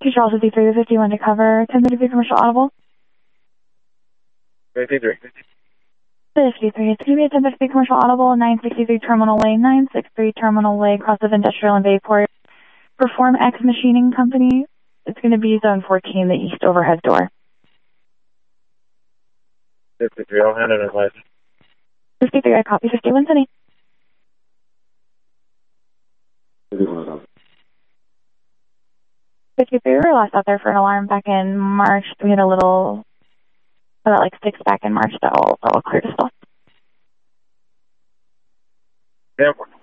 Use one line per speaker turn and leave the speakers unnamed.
Charles 53 to 51 to cover 1053 commercial audible.
53.
53. It's going to be a 1053 commercial audible, 963 Terminal Way, 963 Terminal Way, cross of Industrial and Bayport. Perform X Machining Company. It's going to be Zone 14, the east overhead door.
53, I'll hand it in advice.
53, I copy. 51, Sunny. 53, we were last out there for an alarm back in March. We had a little, about like 6 back in March that all cleared us off.
Yeah.